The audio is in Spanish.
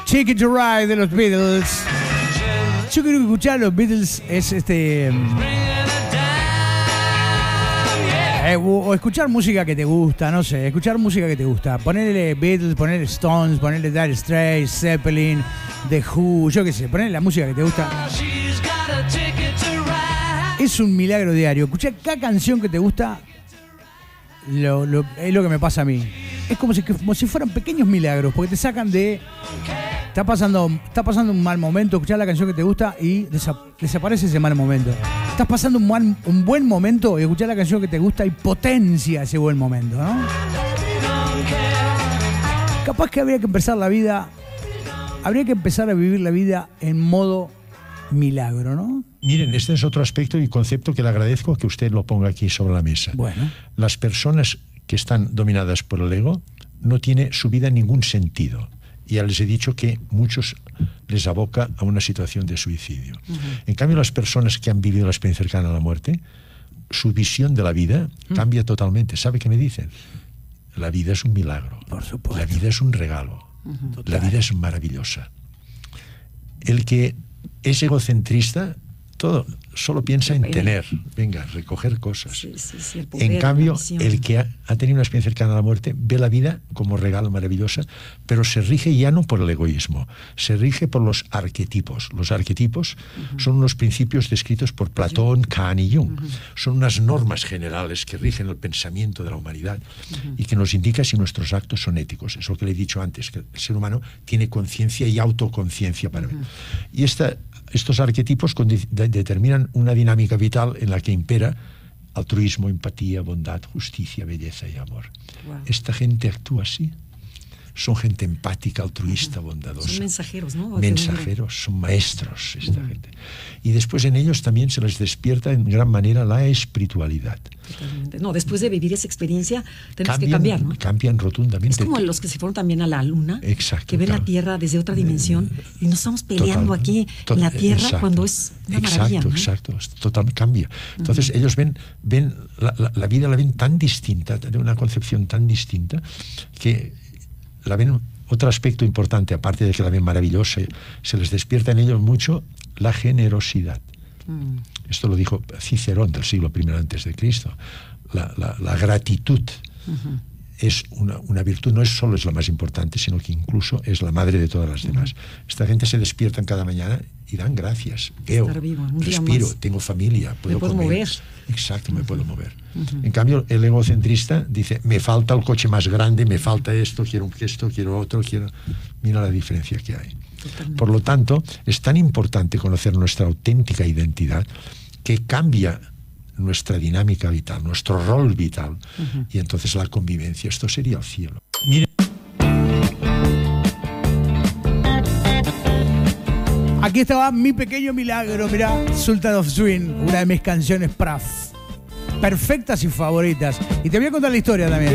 Ticket to Ride de los Beatles. Yo quiero escuchar a los Beatles es o escuchar música que te gusta, no sé, escuchar música que te gusta. Ponerle Beatles, ponerle Stones, ponerle Dire Straits, Zeppelin, The Who, yo qué sé, ponerle la música que te gusta. Es un milagro diario. Escuchar cada canción que te gusta es lo que me pasa a mí. Es como si fueran pequeños milagros, porque te sacan de... Está pasando un mal momento, escuchar la canción que te gusta y desaparece ese mal momento. Estás pasando un buen momento y escuchar la canción que te gusta y potencia ese buen momento, ¿no? Capaz que habría que empezar a vivir la vida en modo milagro, ¿no? Miren, este es otro aspecto y concepto que le agradezco que usted lo ponga aquí sobre la mesa. Bueno. Las personas que están dominadas por el ego no tiene su vida ningún sentido. Ya les he dicho que muchos les aboca a una situación de suicidio. En cambio, las personas que han vivido la experiencia cercana a la muerte, su visión de la vida cambia totalmente. ¿Sabe qué me dicen? La vida es un milagro. Por supuesto. La vida es un regalo. La vida es maravillosa. El que es egocentrista, solo piensa en tener, recoger cosas. Sí, el poder, en cambio, el que ha tenido una experiencia cercana a la muerte ve la vida como regalo maravillosa, pero se rige ya no por el egoísmo, se rige por los arquetipos. Los arquetipos son unos principios descritos por Platón, Kant y Jung. Son unas normas generales que rigen el pensamiento de la humanidad y que nos indica si nuestros actos son éticos. Es lo que le he dicho antes, que el ser humano tiene conciencia y autoconciencia para ver. Y estos arquetipos determinan una dinámica vital en la que impera altruismo, empatía, bondad, justicia, belleza y amor. Wow. Esta gente actúa así. Son gente empática, altruista, bondadosa. Son mensajeros, ¿no? Mensajeros, son maestros esta gente. Y después en ellos también se les despierta en gran manera la espiritualidad. Totalmente. No, después de vivir esa experiencia tenemos que cambiar, ¿no? Cambian rotundamente. Es como los que se fueron también a la luna. Exacto. Que ven la Tierra desde otra dimensión y nos estamos peleando aquí en la Tierra cuando es una maravilla, ¿no? Exacto. Total, cambia. Entonces ellos ven la vida la ven tan distinta, de una concepción tan distinta que la ven. Otro aspecto importante, aparte de que la ven maravillosa, se les despierta en ellos mucho la generosidad. Esto lo dijo Cicerón del siglo I antes de Cristo. La gratitud es una virtud, no solo es la más importante, sino que incluso es la madre de todas las demás. Esta gente se despiertan cada mañana y dan gracias. Veo, respiro, tengo familia, puedo comer. Mover. Exacto, me puedo mover. En cambio, el egocentrista dice, me falta el coche más grande, me falta esto, quiero otro, Mira la diferencia que hay. Totalmente. Por lo tanto, es tan importante conocer nuestra auténtica identidad que cambia nuestra dinámica vital, nuestro rol vital, y entonces la convivencia. Esto sería el cielo. Miren. Aquí estaba Mi Pequeño Milagro, mirá, Sultan of Swing, una de mis canciones perfectas y favoritas. Y te voy a contar la historia también.